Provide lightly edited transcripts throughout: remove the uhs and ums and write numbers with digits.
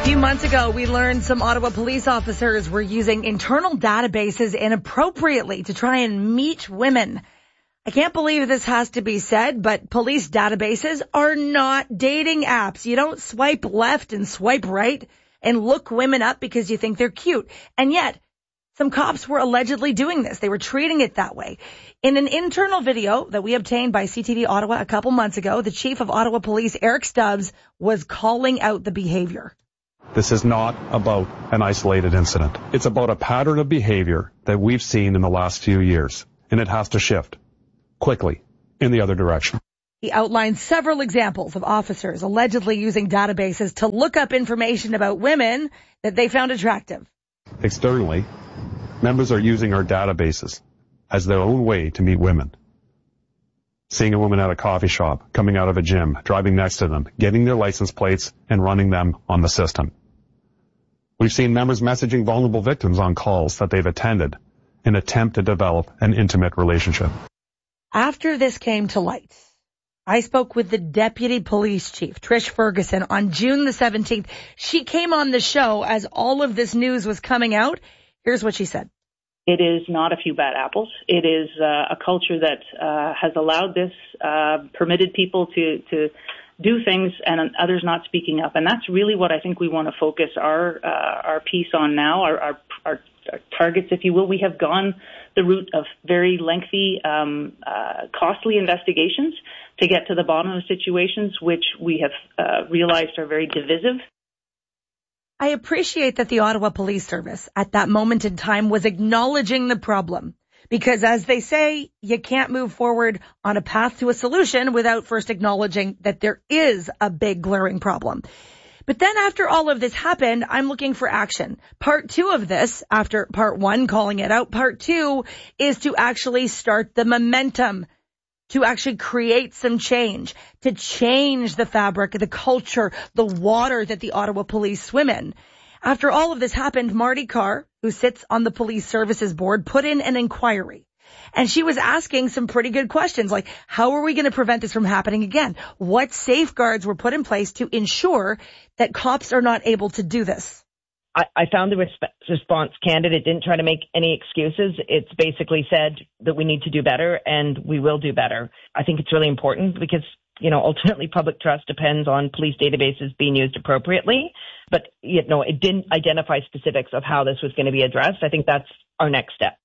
A few months ago, we learned some Ottawa police officers were using internal databases inappropriately to try and meet women. I can't believe this has to be said, but police databases are not dating apps. You don't swipe left and swipe right and look women up because you think they're cute. And yet, some cops were allegedly doing this. They were treating it that way. In an internal video that we obtained by CTV Ottawa a couple months ago, the chief of Ottawa Police, Eric Stubbs, was calling out the behavior. This is not about an isolated incident. It's about a pattern of behavior that we've seen in the last few years, and it has to shift quickly in the other direction. He outlined several examples of officers allegedly using databases to look up information about women that they found attractive. Externally, members are using our databases as their own way to meet women. Seeing a woman at a coffee shop, coming out of a gym, driving next to them, getting their license plates, and running them on the system. We've seen members messaging vulnerable victims on calls that they've attended in an attempt to develop an intimate relationship. After this came to light, I spoke with the deputy police chief, Trish Ferguson, on June the 17th. She came on the show as all of this news was coming out. Here's what she said. It is not a few bad apples. It is a culture that has allowed this, permitted people to do things and others not speaking up. And that's really what I think we want to focus our piece on now, our targets, if you will. We have gone the route of very lengthy, costly investigations to get to the bottom of situations, which we have realized are very divisive. I appreciate that the Ottawa Police Service at that moment in time was acknowledging the problem. Because as they say, you can't move forward on a path to a solution without first acknowledging that there is a big glaring problem. But then after all of this happened, I'm looking for action. Part 2 of this, after part 1 calling it out, part 2 is to actually start the momentum, to actually create some change, to change the fabric, the culture, the water that the Ottawa police swim in. After all of this happened, Marty Carr, who sits on the Police Services Board, put in an inquiry. And she was asking some pretty good questions, like, how are we going to prevent this from happening again? What safeguards were put in place to ensure that cops are not able to do this? I found the response candid. It didn't try to make any excuses. It's basically said that we need to do better and we will do better. I think it's really important because, ultimately public trust depends on police databases being used appropriately. But, it didn't identify specifics of how this was going to be addressed. I think that's our next step.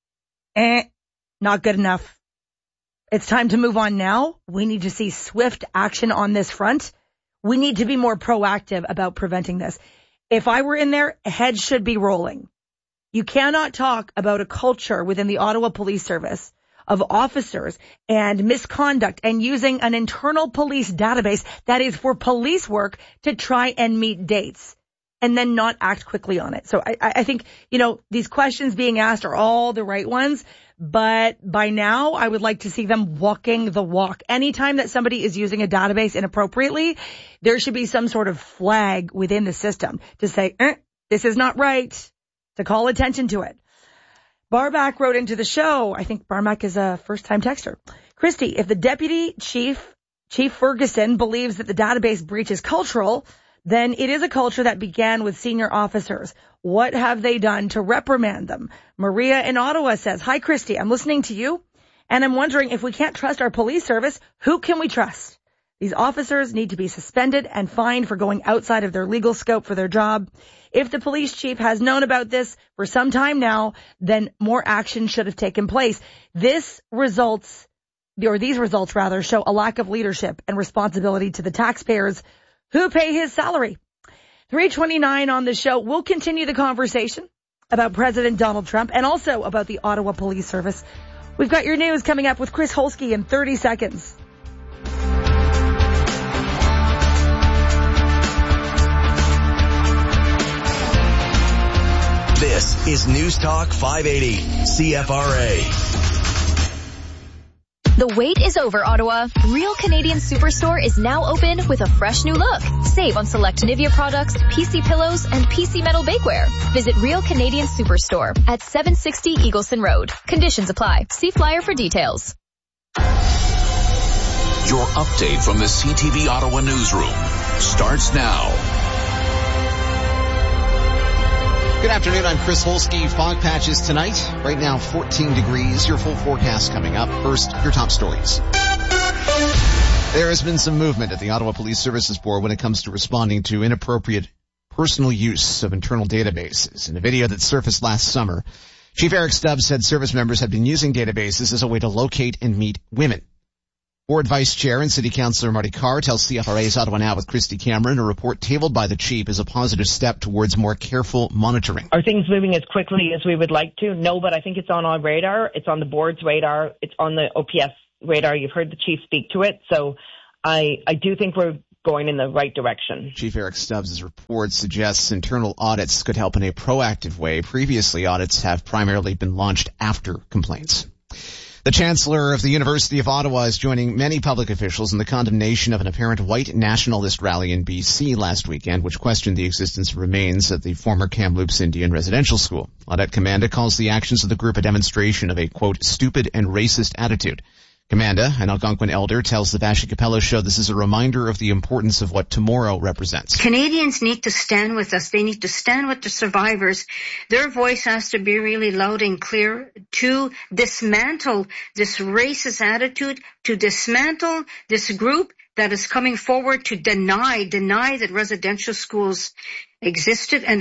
Not good enough. It's time to move on now. We need to see swift action on this front. We need to be more proactive about preventing this. If I were in there, heads should be rolling. You cannot talk about a culture within the Ottawa Police Service of officers and misconduct and using an internal police database that is for police work to try and meet dates and then not act quickly on it. So I think, these questions being asked are all the right ones, but by now I would like to see them walking the walk. Anytime that somebody is using a database inappropriately, there should be some sort of flag within the system to say, this is not right, to call attention to it. Barmack wrote into the show. I think Barmack is a first-time texter. Christy, if the deputy chief, Chief Ferguson, believes that the database breach is cultural, then it is a culture that began with senior officers. What have they done to reprimand them? Maria in Ottawa says, hi, Christy, I'm listening to you, and I'm wondering if we can't trust our police service, who can we trust? These officers need to be suspended and fined for going outside of their legal scope for their job. If the police chief has known about this for some time now, then more action should have taken place. These results show a lack of leadership and responsibility to the taxpayers who pay his salary. 3:29 on the show. We'll continue the conversation about President Donald Trump and also about the Ottawa Police Service. We've got your news coming up with Chris Holsky in 30 seconds. This is News Talk 580, CFRA. The wait is over, Ottawa. Real Canadian Superstore is now open with a fresh new look. Save on select Nivea products, PC pillows, and PC metal bakeware. Visit Real Canadian Superstore at 760 Eagleson Road. Conditions apply. See flyer for details. Your update from the CTV Ottawa newsroom starts now. Good afternoon, I'm Chris Holsky. Fog patches tonight. Right now, 14 degrees. Your full forecast coming up. First, your top stories. There has been some movement at the Ottawa Police Services Board when it comes to responding to inappropriate personal use of internal databases. In a video that surfaced last summer, Chief Eric Stubbs said service members had been using databases as a way to locate and meet women. Board Vice Chair and City Councillor Marty Carr tells CFRA's Ottawa Now with Christy Cameron a report tabled by the chief is a positive step towards more careful monitoring. Are things moving as quickly as we would like to? No, but I think it's on our radar. It's on the board's radar. It's on the OPS radar. You've heard the chief speak to it. So I do think we're going in the right direction. Chief Eric Stubbs' report suggests internal audits could help in a proactive way. Previously, audits have primarily been launched after complaints. The Chancellor of the University of Ottawa is joining many public officials in the condemnation of an apparent white nationalist rally in BC last weekend, which questioned the existence of remains at the former Kamloops Indian Residential School. Audette Commanda calls the actions of the group a demonstration of a, quote, stupid and racist attitude. Commanda, an Algonquin elder, tells the Vache Capello show this is a reminder of the importance of what tomorrow represents. Canadians need to stand with us. They need to stand with the survivors. Their voice has to be really loud and clear to dismantle this racist attitude, to dismantle this group that is coming forward to deny that residential schools existed. And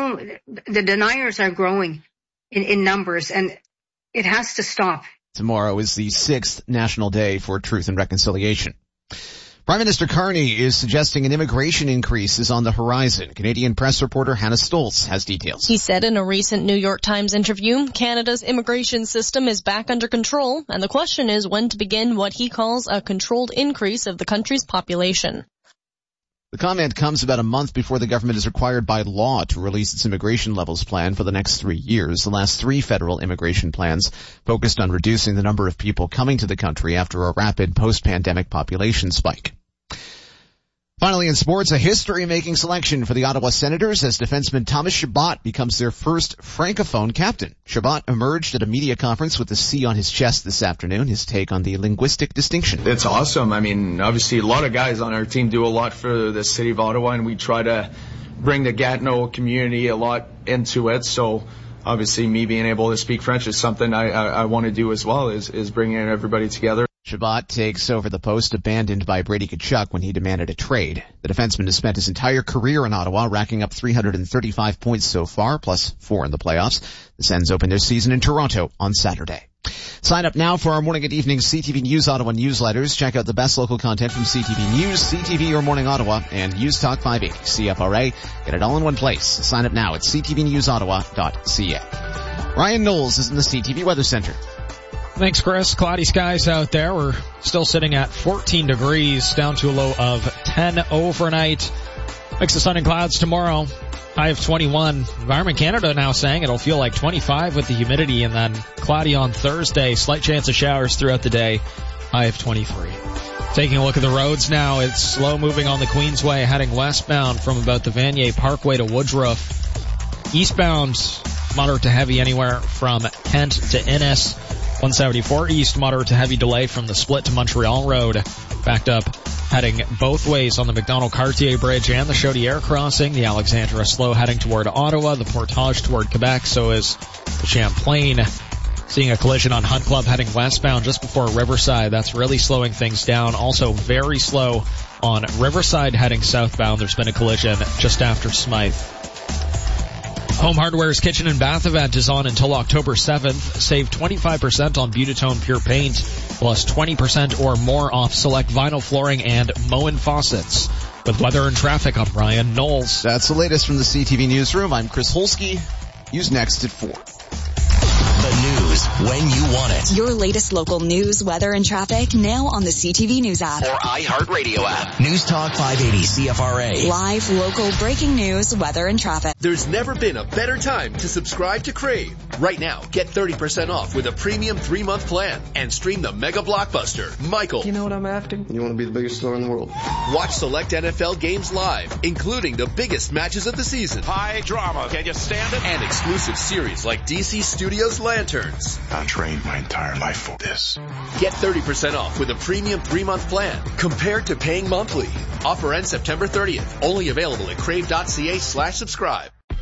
the deniers are growing in numbers, and it has to stop. Tomorrow is the 6th National Day for Truth and Reconciliation. Prime Minister Carney is suggesting an immigration increase is on the horizon. Canadian press reporter Hannah Stoltz has details. He said in a recent New York Times interview, Canada's immigration system is back under control, and the question is when to begin what he calls a controlled increase of the country's population. The comment comes about a month before the government is required by law to release its immigration levels plan for the next 3 years. The last 3 federal immigration plans focused on reducing the number of people coming to the country after a rapid post-pandemic population spike. Finally, in sports, a history-making selection for the Ottawa Senators as defenseman Thomas Chabot becomes their first Francophone captain. Chabot emerged at a media conference with a C on his chest this afternoon, his take on the linguistic distinction. It's awesome. I mean, obviously a lot of guys on our team do a lot for the city of Ottawa, and we try to bring the Gatineau community a lot into it. So obviously me being able to speak French is something I want to do as well, is bringing everybody together. Chabot takes over the post abandoned by Brady Tkachuk when he demanded a trade. The defenseman has spent his entire career in Ottawa, racking up 335 points so far, plus 4 in the playoffs. The Sens open their season in Toronto on Saturday. Sign up now for our morning and evening CTV News Ottawa newsletters. Check out the best local content from CTV News, CTV Your Morning Ottawa, and News Talk 580 CFRA. Get it all in one place. Sign up now at ctvnewsottawa.ca. Ryan Knowles is in the CTV Weather Center. Thanks, Chris. Cloudy skies out there. We're still sitting at 14 degrees, down to a low of 10 overnight. Mix of sun and clouds tomorrow. High of 21. Environment Canada now saying it'll feel like 25 with the humidity, and then cloudy on Thursday. Slight chance of showers throughout the day. High of 23. Taking a look at the roads now. It's slow moving on the Queensway, heading westbound from about the Vanier Parkway to Woodruff. Eastbound, moderate to heavy anywhere from Kent to Innis. 174 east, moderate to heavy delay from the split to Montreal Road. Backed up, heading both ways on the Macdonald-Cartier Bridge and the Chaudière crossing. The Alexandra slow heading toward Ottawa. The Portage toward Quebec. So is the Champlain. Seeing a collision on Hunt Club heading westbound just before Riverside. That's really slowing things down. Also very slow on Riverside heading southbound. There's been a collision just after Smythe. Home Hardware's Kitchen and Bath event is on until October 7th. Save 25% on Beautitone Pure Paint, plus 20% or more off select vinyl flooring and Moen faucets. With weather and traffic, I'm Ryan Knowles. That's the latest from the CTV Newsroom. I'm Chris Holsky. News next at 4. The news when you want it. Your latest local news, weather, and traffic now on the CTV News app. Or iHeartRadio app. News Talk 580 CFRA. Live, local, breaking news, weather, and traffic. There's never been a better time to subscribe to Crave. Right now, get 30% off with a premium 3-month plan and stream the mega blockbuster, Michael. You know what I'm after? You want to be the biggest star in the world. Watch select NFL games live, including the biggest matches of the season. High drama. Can you stand it? And exclusive series like DC Studios Lanterns. I trained my entire life for this. Get 30% off with a premium 3-month plan compared to paying monthly. Offer ends September 30th. Only available at crave.ca/subscribe.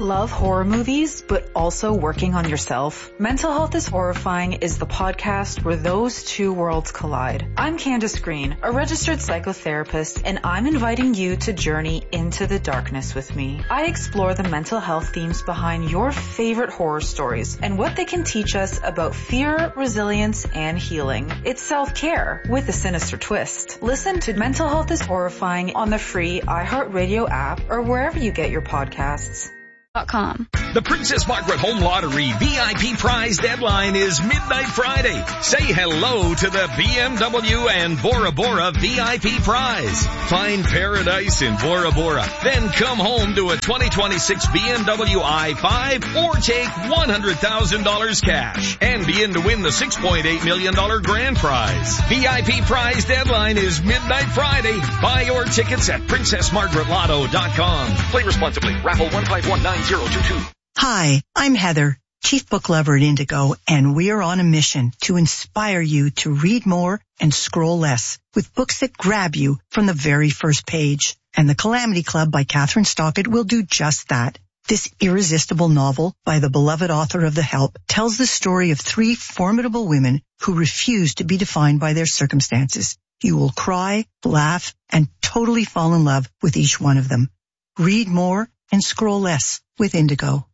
Love horror movies, but also working on yourself? Mental Health is Horrifying is the podcast where those two worlds collide. I'm Candace Green, a registered psychotherapist, and I'm inviting you to journey into the darkness with me. I explore the mental health themes behind your favorite horror stories and what they can teach us about fear, resilience, and healing. It's self-care with a sinister twist. Listen to Mental Health is Horrifying on the free iHeartRadio app or wherever you get your podcasts. The Princess Margaret Home Lottery VIP prize deadline is midnight Friday. Say hello to the BMW and Bora Bora VIP prize. Find paradise in Bora Bora. Then come home to a 2026 BMW i5 or take $100,000 cash and be in to win the $6.8 million grand prize. VIP prize deadline is midnight Friday. Buy your tickets at PrincessMargaretLotto.com. Play responsibly. Raffle 1519022. Hi, I'm Heather, Chief Book Lover at Indigo, and we are on a mission to inspire you to read more and scroll less with books that grab you from the very first page. And The Calamity Club by Catherine Stockett will do just that. This irresistible novel by the beloved author of The Help tells the story of 3 formidable women who refuse to be defined by their circumstances. You will cry, laugh, and totally fall in love with each one of them. Read more and scroll less with Indigo.